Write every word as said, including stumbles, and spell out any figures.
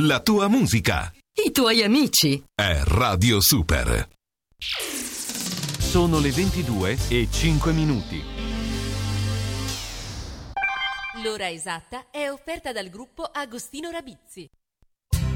la tua musica, i tuoi amici. è Radio Super. Sono le ventidue e cinque minuti. L'ora esatta è offerta dal gruppo Agostino Rabizzi.